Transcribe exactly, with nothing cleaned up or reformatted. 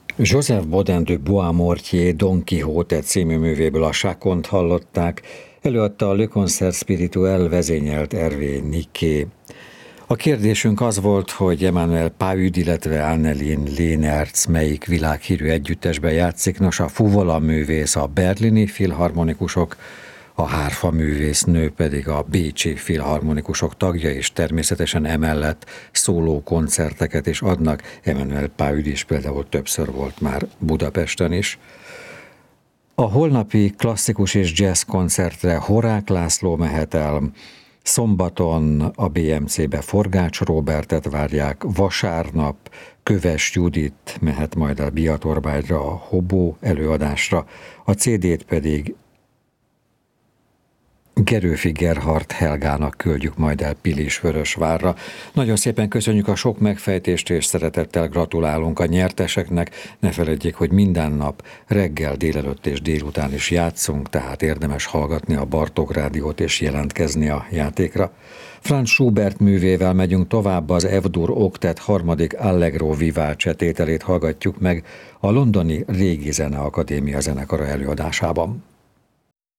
Joseph Bodin de Boismortier Don Quixote című művéből a Chaconte hallották, előadta a Le Concert Spirituel vezényelt Hervé Niquet. A kérdésünk az volt, hogy Emmanuel Pahud, illetve Annelien Leenertz melyik világhírű együttesben játszik. Nos, a fuvola művész a berlini filharmonikusok, a hárfa művésznő pedig a bécsi filharmonikusok tagja, és természetesen emellett szóló koncerteket is adnak. Emmanuel Pahud is például többször volt már Budapesten is. A holnapi klasszikus és jazz koncertre Horák László mehet el, szombaton a bé em cé-be Forgács Róbertet várják, vasárnap Köves Judit mehet majd el Biatorbágyra a Hobó előadásra, a cé dét pedig Gerőfi Gerhard Helgának küldjük majd el Pilisvörösvárra. Nagyon szépen köszönjük a sok megfejtést, és szeretettel gratulálunk a nyerteseknek. Ne feledjék, hogy minden nap reggel, délelőtt és délután is játszunk, tehát érdemes hallgatni a Bartók Rádiót és jelentkezni a játékra. Franz Schubert művével megyünk tovább, az F-dur Oktet harmadik Allegro Vivace tételét hallgatjuk meg a londoni Régi Zeneakadémia zenekara előadásában.